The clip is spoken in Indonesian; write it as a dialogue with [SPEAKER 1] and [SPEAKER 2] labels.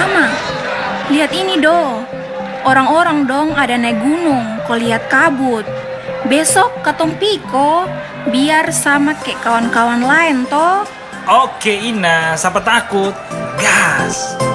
[SPEAKER 1] Rama, lihat ini do. Orang-orang dong ada naik gunung, kau lihat kabut. Besok katong piko, biar sama kayak kawan-kawan lain toh.
[SPEAKER 2] Oke Ina, siapa takut? Gas!